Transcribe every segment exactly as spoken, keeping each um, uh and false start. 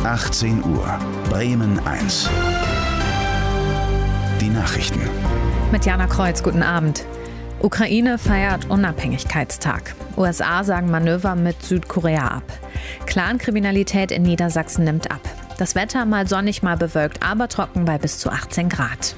achtzehn Uhr, Bremen eins. Die Nachrichten. Mit Jana Kreuz, guten Abend. Ukraine feiert Unabhängigkeitstag. U S A sagen Manöver mit Südkorea ab. Clankriminalität in Niedersachsen nimmt ab. Das Wetter mal sonnig, mal bewölkt, aber trocken bei bis zu achtzehn Grad.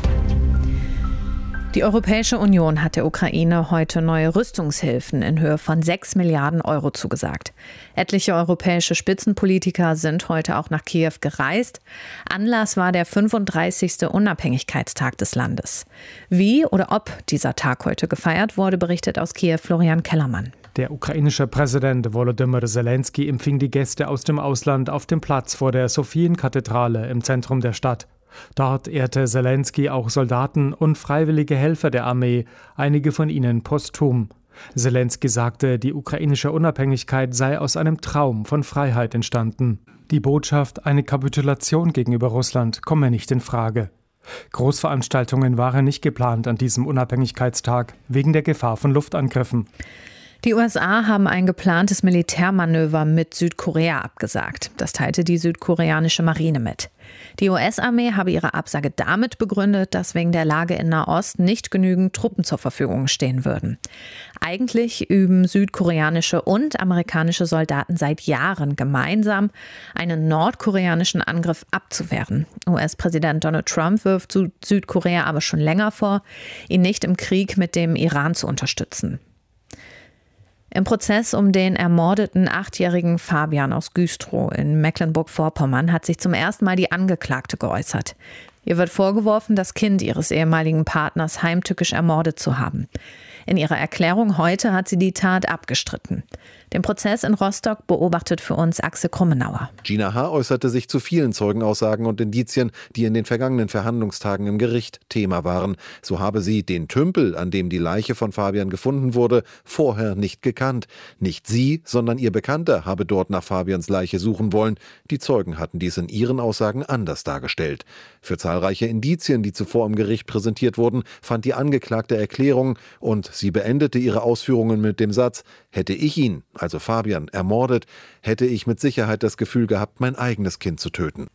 Die Europäische Union hat der Ukraine heute neue Rüstungshilfen in Höhe von sechs Milliarden Euro zugesagt. Etliche europäische Spitzenpolitiker sind heute auch nach Kiew gereist. Anlass war der fünfunddreißigste Unabhängigkeitstag des Landes. Wie oder ob dieser Tag heute gefeiert wurde, berichtet aus Kiew Florian Kellermann. Der ukrainische Präsident Volodymyr Zelensky empfing die Gäste aus dem Ausland auf dem Platz vor der Sofienkathedrale im Zentrum der Stadt. Dort ehrte Zelensky auch Soldaten und freiwillige Helfer der Armee, einige von ihnen posthum. Zelensky sagte, die ukrainische Unabhängigkeit sei aus einem Traum von Freiheit entstanden. Die Botschaft, eine Kapitulation gegenüber Russland, komme nicht in Frage. Großveranstaltungen waren nicht geplant an diesem Unabhängigkeitstag, wegen der Gefahr von Luftangriffen. Die U S A haben ein geplantes Militärmanöver mit Südkorea abgesagt. Das teilte die südkoreanische Marine mit. Die U S-Armee habe ihre Absage damit begründet, dass wegen der Lage in Nahost nicht genügend Truppen zur Verfügung stehen würden. Eigentlich üben südkoreanische und amerikanische Soldaten seit Jahren gemeinsam, einen nordkoreanischen Angriff abzuwehren. U S-Präsident Donald Trump wirft Südkorea aber schon länger vor, ihn nicht im Krieg mit dem Iran zu unterstützen. Im Prozess um den ermordeten achtjährigen Fabian aus Güstrow in Mecklenburg-Vorpommern hat sich zum ersten Mal die Angeklagte geäußert. Ihr wird vorgeworfen, das Kind ihres ehemaligen Partners heimtückisch ermordet zu haben. In ihrer Erklärung heute hat sie die Tat abgestritten. Den Prozess in Rostock beobachtet für uns Axel Krummenauer. Gina H. äußerte sich zu vielen Zeugenaussagen und Indizien, die in den vergangenen Verhandlungstagen im Gericht Thema waren. So habe sie den Tümpel, an dem die Leiche von Fabian gefunden wurde, vorher nicht gekannt. Nicht sie, sondern ihr Bekannter habe dort nach Fabians Leiche suchen wollen. Die Zeugen hatten dies in ihren Aussagen anders dargestellt. Für zahlreiche Indizien, die zuvor im Gericht präsentiert wurden, fand die Angeklagte Erklärung und sie beendete ihre Ausführungen mit dem Satz: Hätte ich ihn, also Fabian, ermordet, hätte ich mit Sicherheit das Gefühl gehabt, mein eigenes Kind zu töten.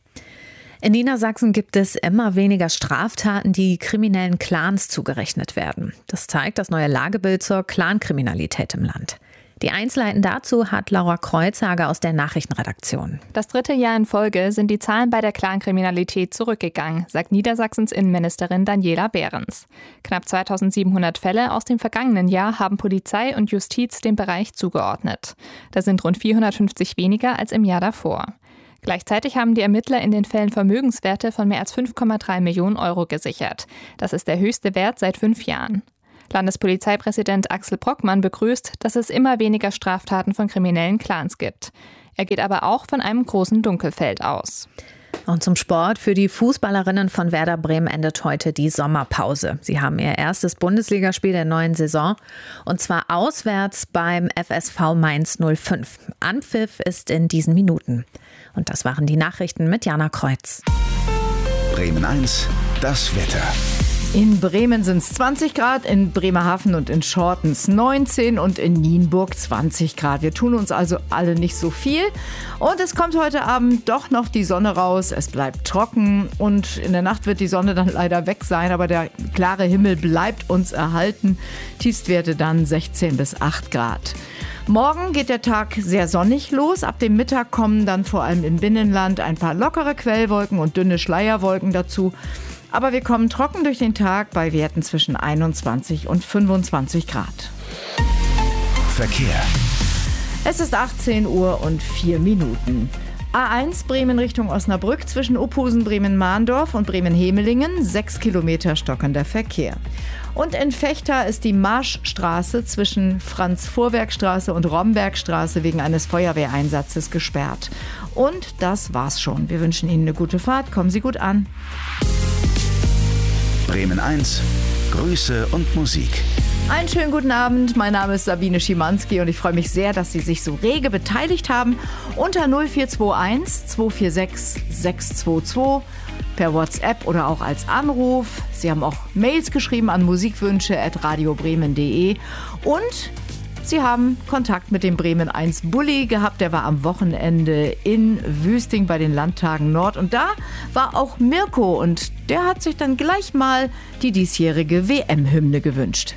In Niedersachsen gibt es immer weniger Straftaten, die kriminellen Clans zugerechnet werden. Das zeigt das neue Lagebild zur Clankriminalität im Land. Die Einzelheiten dazu hat Laura Kreuzhager aus der Nachrichtenredaktion. Das dritte Jahr in Folge sind die Zahlen bei der Clankriminalität zurückgegangen, sagt Niedersachsens Innenministerin Daniela Behrens. Knapp zweitausendsiebenhundert Fälle aus dem vergangenen Jahr haben Polizei und Justiz dem Bereich zugeordnet. Das sind rund vierhundertfünfzig weniger als im Jahr davor. Gleichzeitig haben die Ermittler in den Fällen Vermögenswerte von mehr als fünf Komma drei Millionen Euro gesichert. Das ist der höchste Wert seit fünf Jahren. Landespolizeipräsident Axel Brockmann begrüßt, dass es immer weniger Straftaten von kriminellen Clans gibt. Er geht aber auch von einem großen Dunkelfeld aus. Und zum Sport. Für die Fußballerinnen von Werder Bremen endet heute die Sommerpause. Sie haben ihr erstes Bundesligaspiel der neuen Saison und zwar auswärts beim F S V Mainz null fünf. Anpfiff ist in diesen Minuten. Und das waren die Nachrichten mit Jana Kreuz. Bremen eins, das Wetter. In Bremen sind es zwanzig Grad, in Bremerhaven und in Schortens neunzehn und in Nienburg zwanzig Grad. Wir tun uns also alle nicht so viel. Und es kommt heute Abend doch noch die Sonne raus. Es bleibt trocken und in der Nacht wird die Sonne dann leider weg sein. Aber der klare Himmel bleibt uns erhalten. Tiefstwerte dann sechzehn bis acht Grad. Morgen geht der Tag sehr sonnig los. Ab dem Mittag kommen dann vor allem im Binnenland ein paar lockere Quellwolken und dünne Schleierwolken dazu. Aber wir kommen trocken durch den Tag bei Werten zwischen einundzwanzig und fünfundzwanzig Grad. Verkehr. Es ist achtzehn Uhr und vier Minuten. A eins Bremen Richtung Osnabrück zwischen Ophusen, Bremen-Mahndorf und Bremen-Hemelingen. Sechs Kilometer stockender Verkehr. Und in Vechta ist die Marschstraße zwischen Franz-Vorwerk-Straße und Rombergstraße wegen eines Feuerwehreinsatzes gesperrt. Und das war's schon. Wir wünschen Ihnen eine gute Fahrt. Kommen Sie gut an. Bremen eins, Grüße und Musik. Einen schönen guten Abend, mein Name ist Sabine Schimanski und ich freue mich sehr, dass Sie sich so rege beteiligt haben. Unter null vier zwei eins zwei vier sechs sechs zwei zwei per WhatsApp oder auch als Anruf. Sie haben auch Mails geschrieben an musikwünsche at radiobremen punkt de und Sie haben Kontakt mit dem Bremen eins Bulli gehabt. Der war am Wochenende in Wüsting bei den Landtagen Nord. Und da war auch Mirko. Und der hat sich dann gleich mal die diesjährige W M-Hymne gewünscht.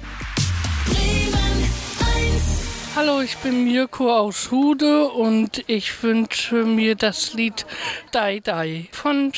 Hallo, ich bin Mirko aus Hude und ich wünsche mir das Lied Dai Dai von